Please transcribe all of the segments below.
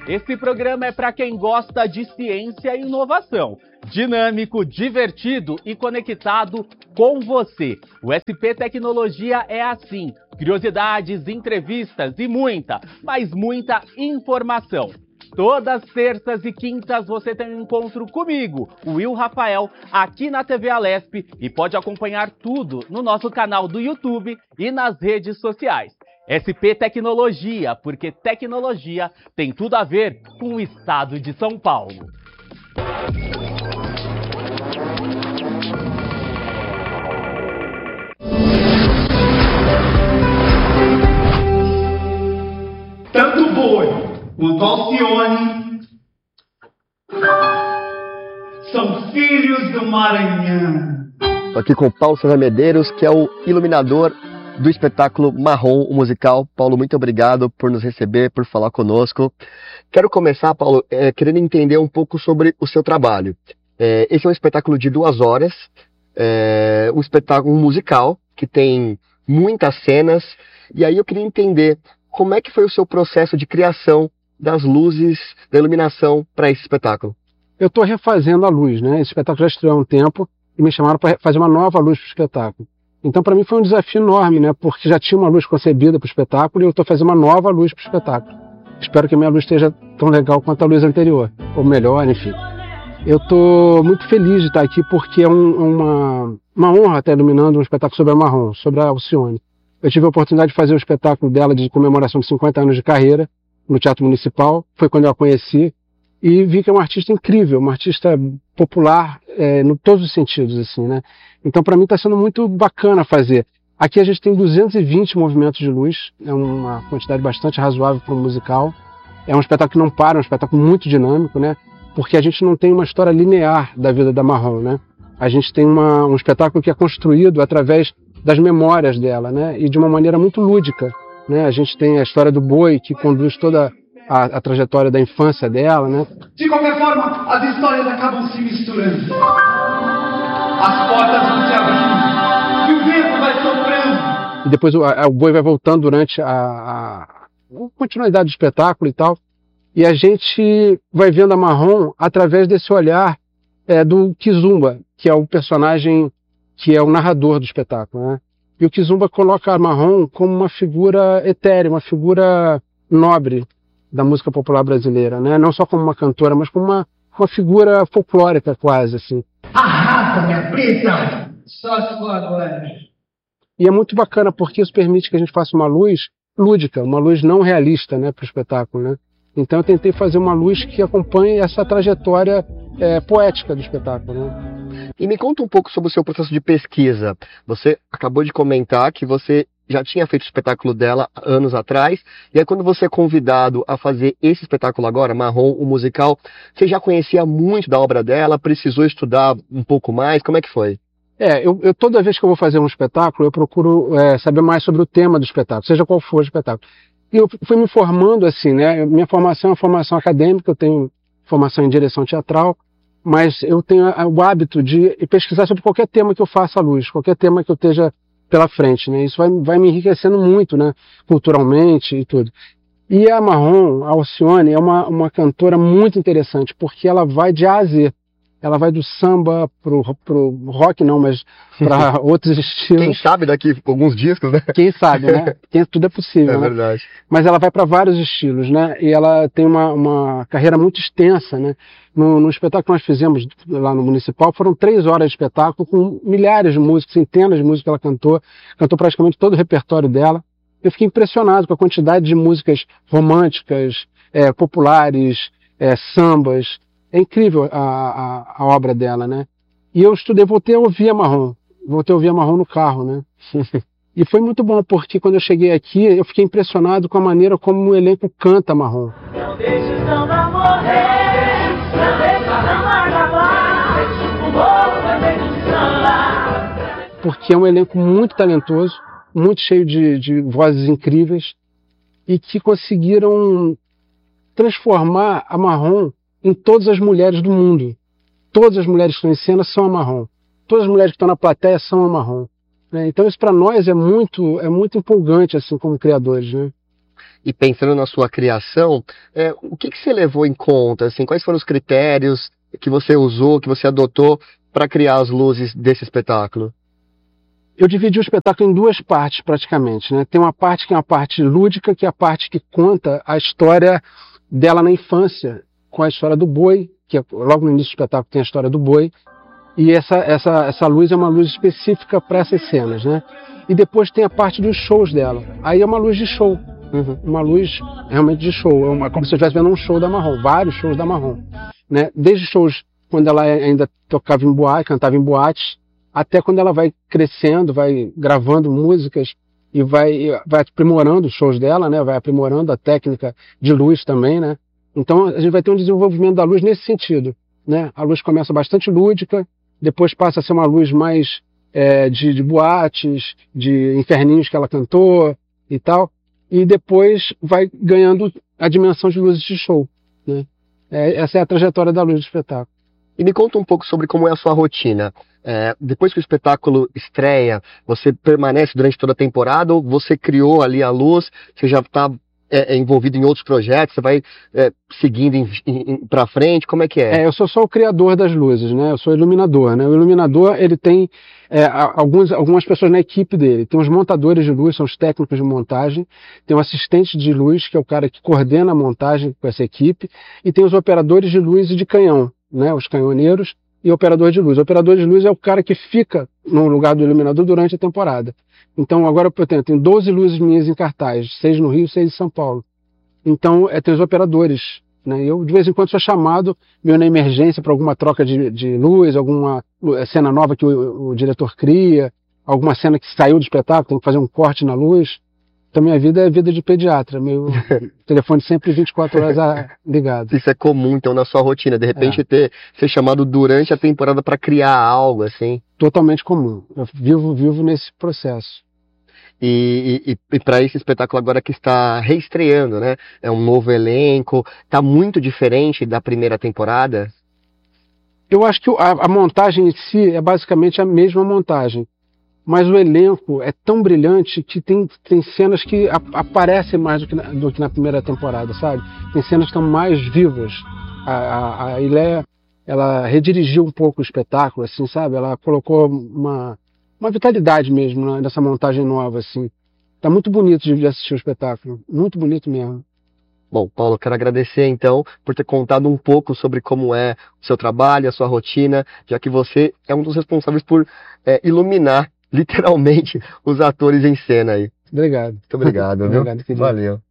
Esse programa é para quem gosta de ciência e inovação. Dinâmico, divertido e conectado com você. O SP Tecnologia é assim. Curiosidades, entrevistas e muita, mas muita informação. Todas terças e quintas você tem um encontro comigo, o Will Rafael, aqui na TV Alesp, e pode acompanhar tudo no nosso canal do YouTube e nas redes sociais. SP Tecnologia, porque tecnologia tem tudo a ver com o estado de São Paulo. Tanto Boi quanto Alcione são filhos do Maranhão. Estou aqui com o Paulo César Medeiros, que é o iluminador do espetáculo Marrom, o musical. Paulo, muito obrigado por nos receber, por falar conosco. Quero começar, Paulo, querendo entender um pouco sobre o seu trabalho. Esse é um espetáculo de 2 horas, um espetáculo musical que tem muitas cenas, e aí eu queria entender como é que foi o seu processo de criação das luzes, da iluminação para esse espetáculo. Eu estou refazendo a luz, né? Esse espetáculo já estreou há um tempo e me chamaram para fazer uma nova luz para o espetáculo. Então, para mim, foi um desafio enorme, né? Porque já tinha uma luz concebida para o espetáculo e eu estou fazendo uma nova luz para o espetáculo. Espero que a minha luz esteja tão legal quanto a luz anterior, ou melhor, enfim. Eu estou muito feliz de estar aqui porque é uma honra estar iluminando um espetáculo sobre a Marrom, sobre a Alcione. Eu tive a oportunidade de fazer o espetáculo dela de comemoração de 50 anos de carreira no Teatro Municipal, foi quando eu a conheci, e vi que é uma artista incrível, uma artista popular em todos os sentidos, assim, né? Então, para mim, está sendo muito bacana fazer. Aqui a gente tem 220 movimentos de luz, é uma quantidade bastante razoável para um musical. É um espetáculo que não para, é um espetáculo muito dinâmico, né? Porque a gente não tem uma história linear da vida da Marrom, né? A gente tem um espetáculo que é construído através das memórias dela, né? E de uma maneira muito lúdica, né? A gente tem a história do boi, que conduz toda a trajetória da infância dela, né? De qualquer forma, as histórias acabam se misturando. As portas vão se abrindo e o vento vai soprando. E depois o boi vai voltando durante a continuidade do espetáculo e tal. E a gente vai vendo a Marrom através desse olhar do Kizumba, que é o personagem que é o narrador do espetáculo, né? E o Kizumba coloca a Marrom como uma figura etérea, uma figura nobre da música popular brasileira, né? Não só como uma cantora, mas como uma figura folclórica quase, assim. Arrasa, minha preta! Só se for agora. E é muito bacana porque isso permite que a gente faça uma luz lúdica, uma luz não realista, né, para o espetáculo, né? Então eu tentei fazer uma luz que acompanhe essa trajetória poética do espetáculo, né? E me conta um pouco sobre o seu processo de pesquisa. Você acabou de comentar que você já tinha feito o espetáculo dela anos atrás, e aí quando você é convidado a fazer esse espetáculo agora, Marrom, o musical, você já conhecia muito da obra dela, precisou estudar um pouco mais, como é que foi? Eu toda vez que eu vou fazer um espetáculo, eu procuro saber mais sobre o tema do espetáculo, seja qual for o espetáculo. E eu fui me formando assim, né? Minha formação é uma formação acadêmica, eu tenho formação em direção teatral, mas eu tenho o hábito de pesquisar sobre qualquer tema que eu faça à luz, qualquer tema que eu esteja pela frente, né? Isso vai me enriquecendo muito, né? Culturalmente e tudo. E a Marrom, a Alcione, é uma cantora muito interessante, porque ela vai de A a Z. Ela vai do samba pro rock, não, mas para outros estilos. Quem sabe daqui a alguns discos, né? Quem sabe, né? Tudo é possível, É né? verdade. Mas ela vai para vários estilos, né? E ela tem uma carreira muito extensa, né? No espetáculo que nós fizemos lá no Municipal, foram 3 horas de espetáculo com milhares de músicos, centenas de músicos que ela cantou praticamente todo o repertório dela. Eu fiquei impressionado com a quantidade de músicas românticas, populares, sambas. É incrível a obra dela, né? E eu voltei a ouvir a Marrom no carro, né? E foi muito bom, porque quando eu cheguei aqui, eu fiquei impressionado com a maneira como o elenco canta a Marrom. Não deixe o samba morrer, não deixe a samba acabar, o povo vai ter de samba. Porque é um elenco muito talentoso, muito cheio de vozes incríveis, e que conseguiram transformar a Marrom em todas as mulheres do mundo. Todas as mulheres que estão em cena são a Marrom. Todas as mulheres que estão na plateia são a Marrom. Né? Então isso para nós é muito empolgante, assim, como criadores, né? e pensando na sua criação, o que você levou em conta? Assim, quais foram os critérios que você usou, que você adotou para criar as luzes desse espetáculo? Eu dividi o espetáculo em duas partes, praticamente, né? Tem uma parte que é uma parte lúdica, que é a parte que conta a história dela na infância, com a história do boi, que logo no início do espetáculo tem a história do boi, e essa luz é uma luz específica para essas cenas, né? E depois tem a parte dos shows dela. Aí é uma luz de show, uma luz realmente de show, como se eu estivesse vendo um show da Marrom, vários shows da Marrom, né? Desde shows quando ela ainda tocava em boate, cantava em boates, até quando ela vai crescendo, vai gravando músicas e vai aprimorando os shows dela, né? Vai aprimorando a técnica de luz também, né? Então a gente vai ter um desenvolvimento da luz nesse sentido, né? A luz começa bastante lúdica, depois passa a ser uma luz mais de boates, de inferninhos que ela cantou e tal, e depois vai ganhando a dimensão de luzes de show, né? Essa é a trajetória da luz do espetáculo. E me conta um pouco sobre como é a sua rotina. Depois que o espetáculo estreia, você permanece durante toda a temporada ou você criou ali a luz, você já está envolvido em outros projetos, você vai seguindo para frente, como é que é? Eu sou só o criador das luzes, né? Eu sou iluminador, né? O iluminador, ele tem algumas pessoas na equipe dele. Tem os montadores de luz, são os técnicos de montagem, tem o assistente de luz, que é o cara que coordena a montagem com essa equipe, e tem os operadores de luz e de canhão, né? Os canhoneiros e o operador de luz. O operador de luz é o cara que fica no lugar do iluminador durante a temporada. Então agora eu tenho 12 luzes minhas em cartaz, 6 no Rio, 6 em São Paulo. Então tem os operadores, né? Eu de vez em quando sou chamado, meio na emergência, para alguma troca de luz, alguma cena nova que o diretor cria, alguma cena que saiu do espetáculo, tem que fazer um corte na luz. Então minha vida é vida de pediatra, meu telefone sempre 24 horas ligado. Isso é comum, então, na sua rotina, de repente ser chamado durante a temporada para criar algo, assim? Totalmente comum, eu vivo nesse processo. E para esse espetáculo agora que está reestreando, né? É um novo elenco, está muito diferente da primeira temporada? Eu acho que a montagem em si é basicamente a mesma montagem. Mas o elenco é tão brilhante que tem cenas que aparecem mais do que na primeira temporada, sabe? Tem cenas que estão mais vivas. A Ilé, ela redirigiu um pouco o espetáculo, assim, sabe? Ela colocou uma vitalidade mesmo, né, nessa montagem nova, assim. Tá muito bonito de assistir o espetáculo, muito bonito mesmo. Bom, Paulo, quero agradecer, então, por ter contado um pouco sobre como é o seu trabalho, a sua rotina, já que você é um dos responsáveis por iluminar literalmente os atores em cena aí. Obrigado. Muito obrigado, viu? Obrigado, querido. Valeu.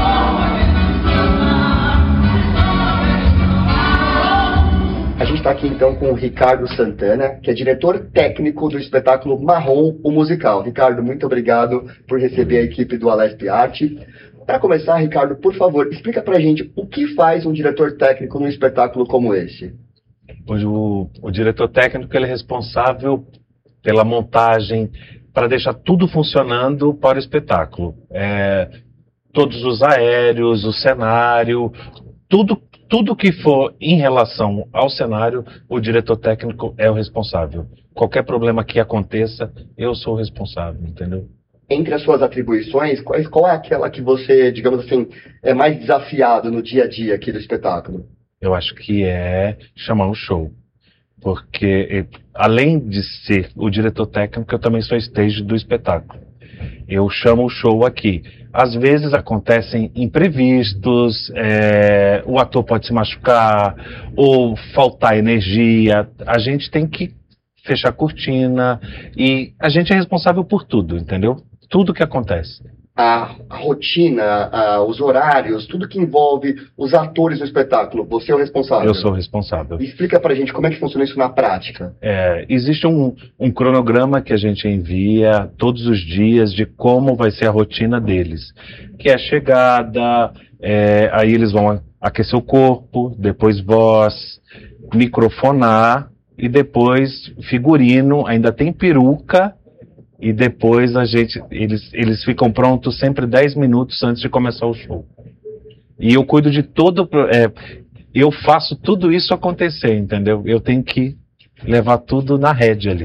A gente está aqui então com o Ricardo Santana, que é diretor técnico do espetáculo Marrom, o musical. Ricardo, muito obrigado por receber a equipe do Alesp Arte. Para começar, Ricardo, por favor, explica pra gente o que faz um diretor técnico num espetáculo como esse. Hoje o diretor técnico ele é responsável pela montagem, para deixar tudo funcionando para o espetáculo. Todos os aéreos, o cenário, tudo que for em relação ao cenário, o diretor técnico é o responsável. Qualquer problema que aconteça, eu sou o responsável, entendeu? Entre as suas atribuições, qual é aquela que você, digamos assim, é mais desafiado no dia a dia aqui do espetáculo? Eu acho que é chamar um show. Porque, além de ser o diretor técnico, eu também sou stage do espetáculo. Eu chamo o show aqui. Às vezes acontecem imprevistos, o ator pode se machucar, ou faltar energia. A gente tem que fechar a cortina e a gente é responsável por tudo, entendeu? Tudo que acontece. A rotina, os horários, tudo que envolve os atores do espetáculo, você é o responsável? Eu sou o responsável. Explica pra gente como é que funciona isso na prática. Existe um cronograma que a gente envia todos os dias de como vai ser a rotina deles. Que é a chegada, aí eles vão aquecer o corpo, depois voz, microfonar e depois figurino, ainda tem peruca. E depois eles ficam prontos sempre 10 minutos antes de começar o show. E eu cuido de todo... eu faço tudo isso acontecer, entendeu? Eu tenho que levar tudo na rédea ali.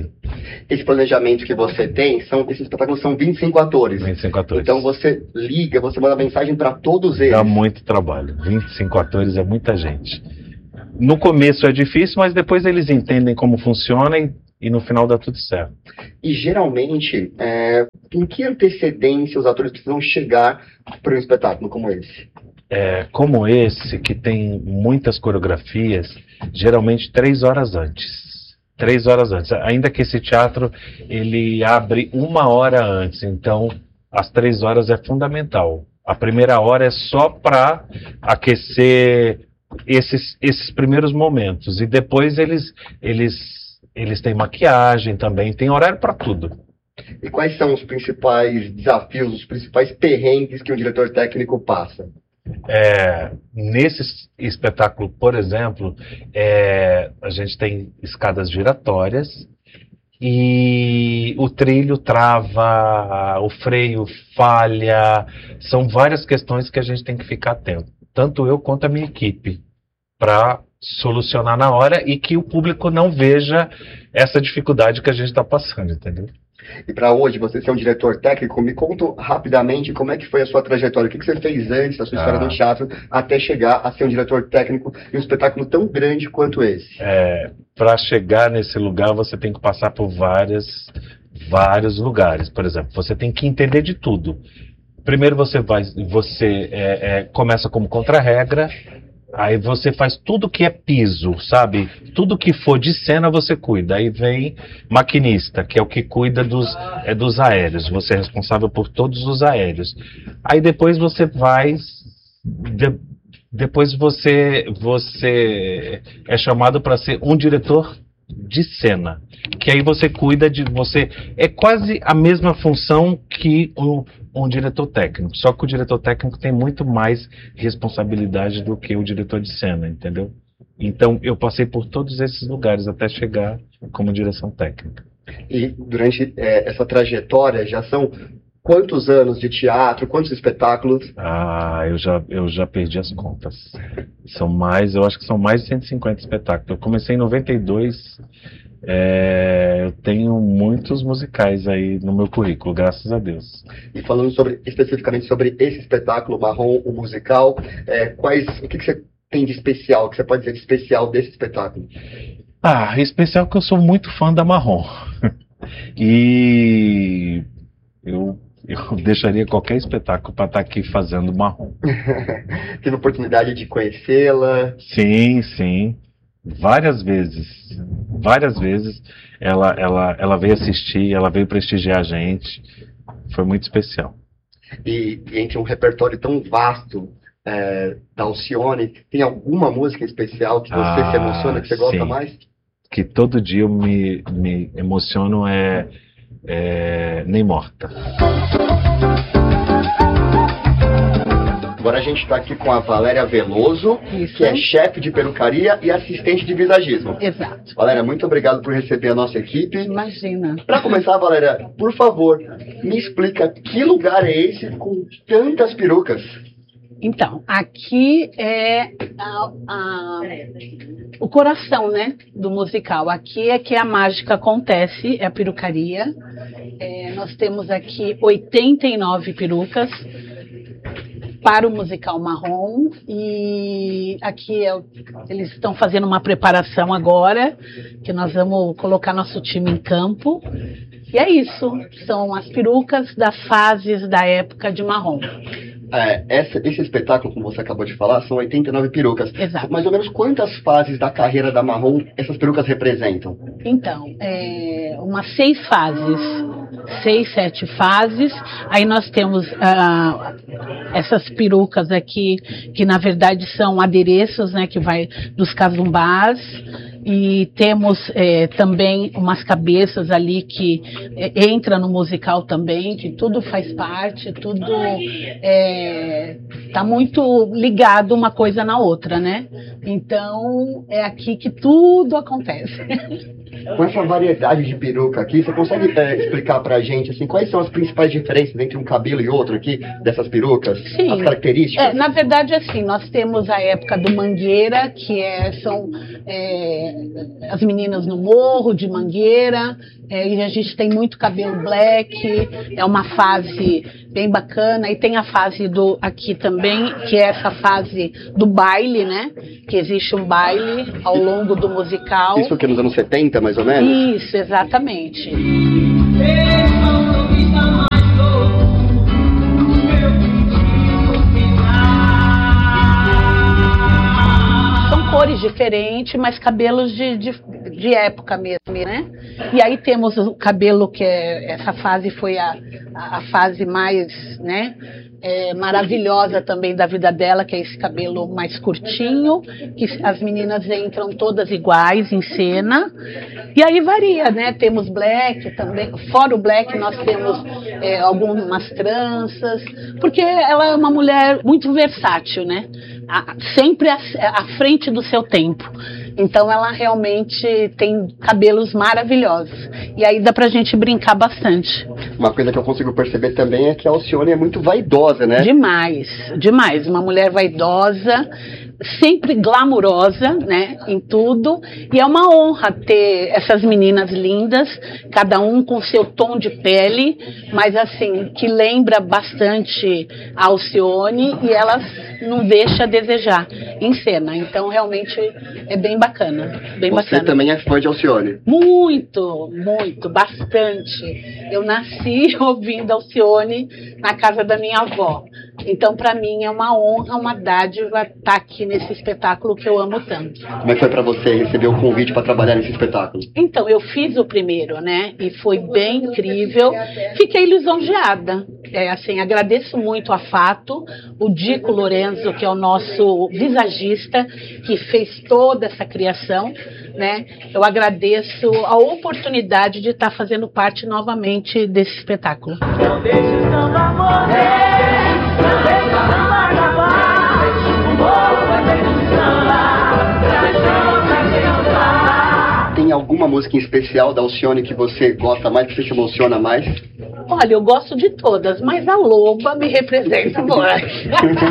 Esse planejamento que você tem, esses espetáculos são 25 atores. 25 atores. Então você liga, você manda mensagem para todos eles. Dá muito trabalho. 25 atores é muita gente. No começo é difícil, mas depois eles entendem como funciona e no final dá tudo certo. E geralmente, em que antecedência os atores precisam chegar para um espetáculo como esse? Como esse, que tem muitas coreografias, geralmente 3 horas antes. 3 horas antes. Ainda que esse teatro, ele abre 1 hora antes. Então, as 3 horas é fundamental. A primeira hora é só para aquecer esses primeiros momentos. E depois eles têm maquiagem também, tem horário para tudo. E quais são os principais desafios, os principais perrengues que um diretor técnico passa? Nesse espetáculo, por exemplo, a gente tem escadas giratórias e o trilho trava, o freio falha. São várias questões que a gente tem que ficar atento, tanto eu quanto a minha equipe, para solucionar na hora e que o público não veja essa dificuldade que a gente está passando, entendeu? E para hoje, você ser um diretor técnico, me conta rapidamente como é que foi a sua trajetória, o que você fez antes da sua história no teatro, até chegar a ser um diretor técnico em um espetáculo tão grande quanto esse. Para chegar nesse lugar, você tem que passar por vários lugares. Por exemplo, você tem que entender de tudo. Primeiro você começa como contra-regra. Aí você faz tudo que é piso, sabe? Tudo que for de cena você cuida. Aí vem maquinista, que é o que cuida dos aéreos. Você é responsável por todos os aéreos. Aí depois você vai... Depois você é chamado para ser um diretor de cena. Que aí você cuida de... É quase a mesma função que um diretor técnico, só que o diretor técnico tem muito mais responsabilidade do que o diretor de cena, entendeu? Então eu passei por todos esses lugares até chegar como direção técnica. E durante essa trajetória já são quantos anos de teatro, quantos espetáculos? Eu já perdi as contas. Eu acho que são mais de 150 espetáculos. Eu comecei em 92. Eu tenho muitos musicais aí no meu currículo, graças a Deus. E falando especificamente sobre esse espetáculo Marrom, o musical, o que você tem de especial, que você pode dizer de especial desse espetáculo? Especial que eu sou muito fã da Marrom. E eu deixaria qualquer espetáculo para estar aqui fazendo Marrom. Teve oportunidade de conhecê-la? Sim. Várias vezes ela veio assistir, ela veio prestigiar a gente, foi muito especial. E entre um repertório tão vasto da Alcione, tem alguma música especial que você se emociona, que você gosta mais? Que todo dia eu me emociono Nem Morta. Agora a gente está aqui com a Valéria Veloso, que é chefe de perucaria e assistente de visagismo. Exato. Valéria, muito obrigado por receber a nossa equipe. Imagina. Para começar, Valéria, por favor, me explica que lugar é esse com tantas perucas? Então, aqui é o coração, né, do musical. Aqui é que a mágica acontece, é a perucaria. Nós temos aqui 89 perucas para o musical Marrom, e aqui eles estão fazendo uma preparação agora, que nós vamos colocar nosso time em campo, e é isso, são as perucas das fases da época de Marrom. Esse espetáculo, como você acabou de falar, são 89 perucas. Exato. Mais ou menos quantas fases da carreira da Marrom essas perucas representam? Então, umas 6 fases. 6, 7 fases. Aí nós temos essas perucas aqui, que na verdade são adereços, né, que vai dos casumbás. E temos também umas cabeças ali que entra no musical também, que tudo faz parte, tudo está muito ligado uma coisa na outra, né? Então é aqui que tudo acontece. Com essa variedade de peruca aqui, você consegue explicar pra gente assim, quais são as principais diferenças entre um cabelo e outro aqui, dessas perucas? Sim. As características? Na verdade, assim, nós temos a época do Mangueira, que são as meninas no morro de Mangueira, e a gente tem muito cabelo black, é uma fase bem bacana, e tem a fase aqui também, que é essa fase do baile, né? Que existe um baile ao longo do musical. Isso que nos anos 70, mais ou menos? Isso, exatamente. São cores diferentes, mas cabelos de época mesmo, né? E aí temos o cabelo que essa fase foi a fase mais, né? Maravilhosa também da vida dela, que é esse cabelo mais curtinho, que as meninas entram todas iguais em cena, e aí varia, né? Temos black também, fora o black nós temos algumas tranças, porque ela é uma mulher muito versátil, né? Sempre à frente do seu tempo. Então ela realmente tem cabelos maravilhosos. E aí dá pra gente brincar bastante. Uma coisa que eu consigo perceber também é que a Alcione é muito vaidosa, né? Demais, demais. Uma mulher vaidosa, sempre glamurosa, né, em tudo. E é uma honra ter essas meninas lindas, cada um com seu tom de pele, mas assim, que lembra bastante a Alcione, e elas não deixa a desejar em cena. Então realmente é bem bacana, bem Você bacana. também é fã de Alcione? Muito, muito, bastante. Eu nasci ouvindo Alcione na casa da minha avó. Então, para mim, é uma honra, uma dádiva estar aqui nesse espetáculo que eu amo tanto. Como é que foi para você receber o convite para trabalhar nesse espetáculo? Então, eu fiz o primeiro, né? E foi bem incrível. Fiquei lisonjeada. Assim, agradeço muito a Fato, o Dico Lorenzo, que é o nosso visagista, que fez toda essa criação, né? Eu agradeço a oportunidade de estar fazendo parte novamente desse espetáculo. Não deixe o samba morrer, não deixe o samba acabar, o povo vai ter que samba, tradição pra cantar. Tem alguma música em especial da Alcione que você gosta mais, que você se emociona mais? Olha, eu gosto de todas, mas a Loba me representa mais.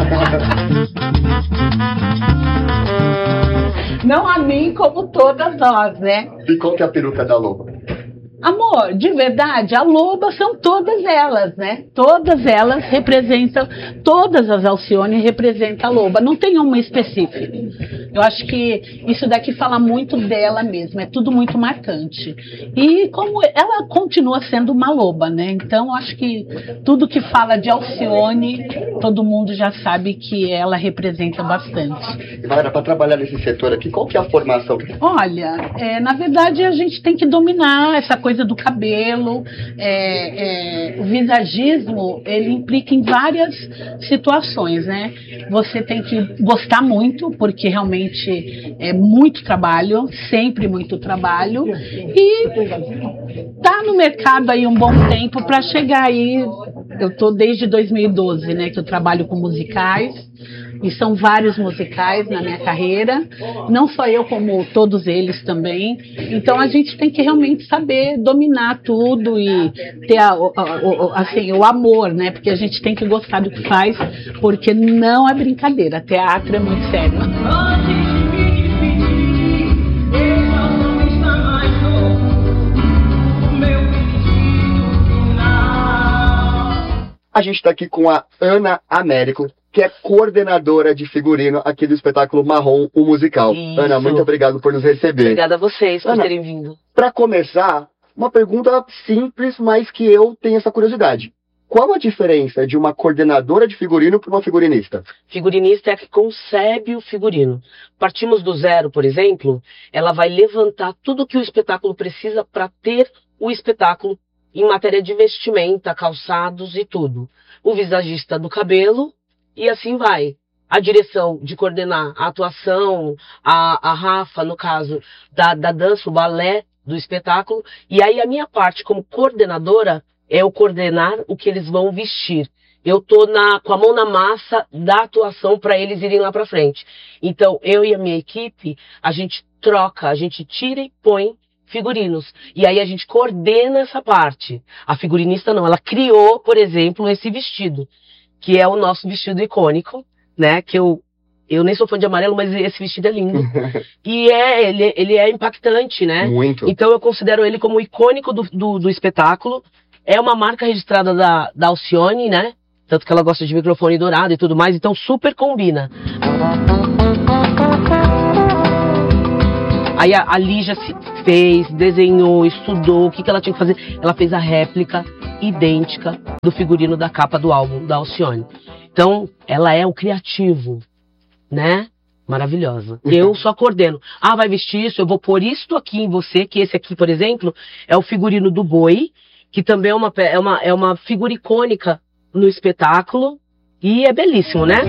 Não a mim, como todas nós, né? E qual que é a peruca da Loba? Amor, de verdade, a Loba são todas elas, né? Todas elas representam, todas as Alcione representam a Loba, não tem uma específica. Eu acho que isso daqui fala muito dela mesmo, é tudo muito marcante. E como ela continua sendo uma loba, né? Então, eu acho que tudo que fala de Alcione, todo mundo já sabe que ela representa bastante. E Mayra, para trabalhar nesse setor aqui, qual que é a formação? Olha, na verdade a gente tem que dominar essa coisa do cabelo. O visagismo, ele implica em várias situações, né? Você tem que gostar muito, porque realmente é muito trabalho, sempre muito trabalho, e tá no mercado aí um bom tempo para chegar aí. Eu tô desde 2012, né, que eu trabalho com musicais, e são vários musicais na minha carreira, não só eu, como todos eles também. Então a gente tem que realmente saber dominar tudo e ter assim, o amor, né? Porque a gente tem que gostar do que faz, porque não é brincadeira, teatro é muito sério. A gente está aqui com a Ana Américo, que é coordenadora de figurino aqui do espetáculo Marrom, o musical. Isso. Ana, muito obrigado por nos receber. Obrigada a vocês por Ana, terem vindo. Para começar, uma pergunta simples, mas que eu tenho essa curiosidade. Qual a diferença de uma coordenadora de figurino para uma figurinista? Figurinista é a que concebe o figurino. Partimos do zero, por exemplo, ela vai levantar tudo que o espetáculo precisa para ter o espetáculo em matéria de vestimenta, calçados e tudo. O visagista do cabelo, e assim vai. A direção de coordenar a atuação, a Rafa, no caso, da dança, o balé do espetáculo. E aí a minha parte como coordenadora é o coordenar o que eles vão vestir. Eu tô com a mão na massa da atuação para eles irem lá para frente. Então, eu e a minha equipe, a gente troca, a gente tira e põe figurinos. E aí a gente coordena essa parte. A figurinista não, ela criou, por exemplo, esse vestido, que é o nosso vestido icônico, né? Que eu nem sou fã de amarelo, mas esse vestido é lindo. E ele é impactante, né? Muito. Então eu considero ele como icônico do espetáculo. É uma marca registrada da Alcione, né? Tanto que ela gosta de microfone dourado e tudo mais, então super combina. Aí a Lígia fez, desenhou, estudou o que ela tinha que fazer. Ela fez a réplica idêntica do figurino da capa do álbum da Alcione. Então, ela é o criativo, né? Maravilhosa. Eu só coordeno. Ah, vai vestir isso, eu vou pôr isto aqui em você, que esse aqui, por exemplo, é o figurino do boi, que também é uma figura icônica no espetáculo, e é belíssimo, né?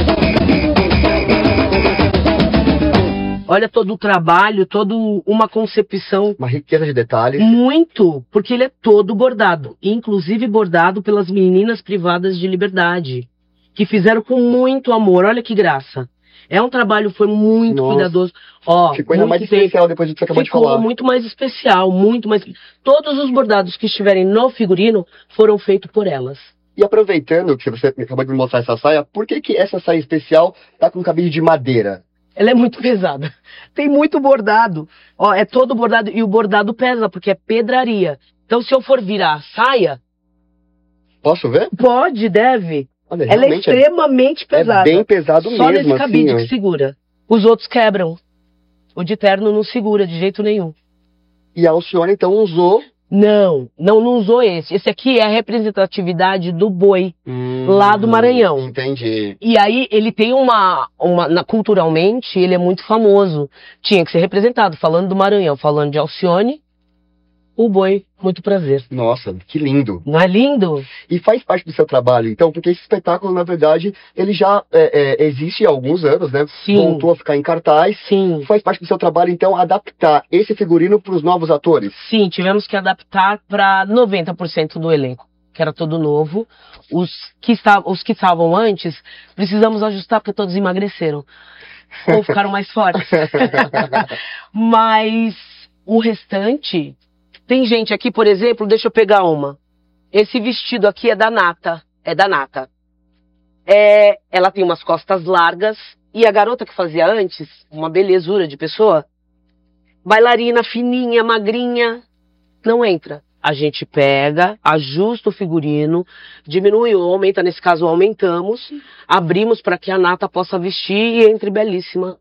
Olha todo o trabalho, toda uma concepção. Uma riqueza de detalhes. Muito, porque ele é todo bordado. Inclusive bordado pelas meninas privadas de liberdade, que fizeram com muito amor. Olha que graça. É um trabalho, foi muito cuidadoso. Ó, ficou ainda mais especial depois do que você acabou de falar. Ficou muito mais especial, muito mais. Todos os bordados que estiverem no figurino foram feitos por elas. E aproveitando que você acabou de me mostrar essa saia, por que essa saia especial tá com cabide de madeira? Ela é muito pesada. Tem muito bordado. Ó, é todo bordado. E o bordado pesa, porque é pedraria. Então, se eu for virar a saia... Posso ver? Pode, deve. Olha, ela é extremamente pesada. É bem pesado Só mesmo, nesse cabide assim, que segura. Os outros quebram. O de terno não segura de jeito nenhum. E a Alcione, então, usou... Não usou esse. Esse aqui é a representatividade do boi, lá do Maranhão. Entendi. E aí ele tem culturalmente, ele é muito famoso. Tinha que ser representado, falando do Maranhão, falando de Alcione, o boi, muito prazer. Nossa, que lindo. Não é lindo? E faz parte do seu trabalho, então, porque esse espetáculo, na verdade, ele já existe há alguns anos, né? Sim. Voltou a ficar em cartaz. Sim. Faz parte do seu trabalho, então, adaptar esse figurino para os novos atores? Sim, tivemos que adaptar para 90% do elenco, que era todo novo. Os que estavam antes, precisamos ajustar porque todos emagreceram. Ou ficaram mais fortes. Mas o restante... Tem gente aqui, por exemplo, deixa eu pegar uma. Esse vestido aqui é da Nata. Ela tem umas costas largas. E a garota que fazia antes, uma belezura de pessoa, bailarina fininha, magrinha, não entra. A gente pega, ajusta o figurino, diminui ou aumenta, nesse caso aumentamos, abrimos para que a Nata possa vestir e entre belíssima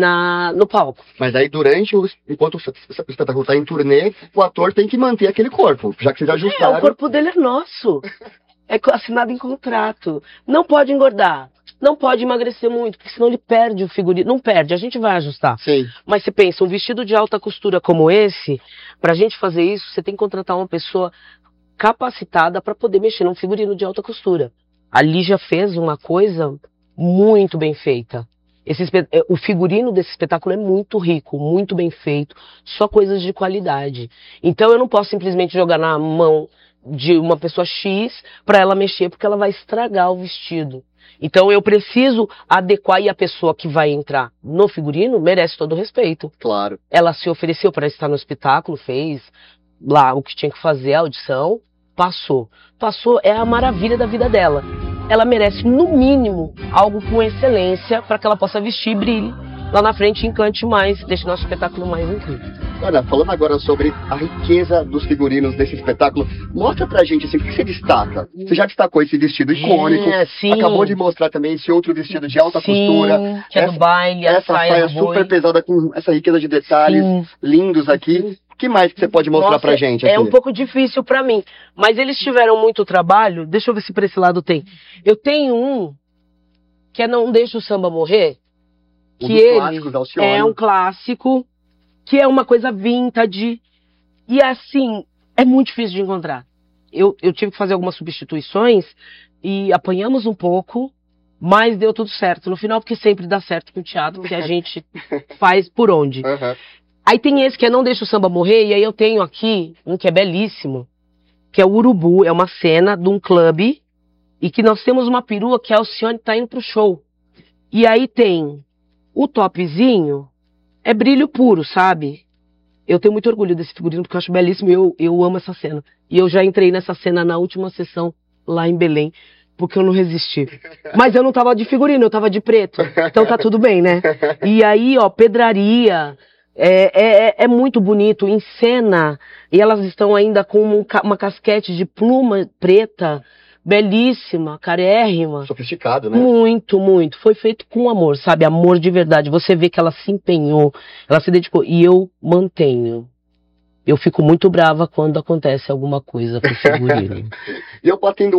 no palco. Mas aí enquanto o espetáculo está em turnê, o ator tem que manter aquele corpo, já que vocês ajustaram. O corpo dele é nosso. É assinado em contrato. Não pode engordar. Não pode emagrecer muito, porque senão ele perde o figurino. Não perde, a gente vai ajustar. Sim. Mas você pensa, um vestido de alta costura como esse, pra gente fazer isso, você tem que contratar uma pessoa capacitada para poder mexer num figurino de alta costura. A Lígia fez uma coisa muito bem feita. O figurino desse espetáculo é muito rico, muito bem feito, só coisas de qualidade. Então eu não posso simplesmente jogar na mão de uma pessoa X para ela mexer, porque ela vai estragar o vestido. Então eu preciso adequar, e a pessoa que vai entrar no figurino merece todo o respeito. Claro. Ela se ofereceu para estar no espetáculo, fez lá o que tinha que fazer, a audição, passou. Passou, é a maravilha da vida dela. Ela merece, no mínimo, algo com excelência para que ela possa vestir e brilhe lá na frente e encante mais, deixe nosso espetáculo mais incrível. Olha, falando agora sobre a riqueza dos figurinos desse espetáculo, mostra pra gente assim, o que você destaca. Você já destacou esse vestido icônico, sim. Acabou de mostrar também esse outro vestido de alta costura. Que é do baile, essa saia super pesada com essa riqueza de detalhes lindos aqui. O que mais que você pode mostrar pra gente aqui? É um pouco difícil pra mim, mas eles tiveram muito trabalho. Deixa eu ver se pra esse lado tem. Eu tenho um que é Não Deixa o Samba Morrer, que ele é um clássico, que é uma coisa vintage, e assim, é muito difícil de encontrar. Eu tive que fazer algumas substituições e apanhamos um pouco, mas deu tudo certo no final, porque sempre dá certo com o teatro, porque a gente faz por onde. Aí tem esse que é Não Deixa o Samba Morrer, e aí eu tenho aqui um que é belíssimo, que é o Urubu, é uma cena de um clube, e que nós temos uma perua que a Alcione tá indo pro show. E aí tem o topzinho, é brilho puro, sabe? eu tenho muito orgulho desse figurino, porque eu acho belíssimo e eu amo essa cena. E eu já entrei nessa cena na última sessão, lá em Belém, porque eu não resisti. Mas eu não tava de figurino, eu tava de preto. Então tá tudo bem, né? E aí, ó, pedraria, é muito bonito, em cena, e elas estão ainda com uma casquete de pluma preta, belíssima, carérrima. Sofisticado, né? Muito, muito. Foi feito com amor, sabe? Amor de verdade. Você vê que ela se empenhou, ela se dedicou. E eu mantenho. Eu fico muito brava quando acontece alguma coisa com o figurino. E eu pretendo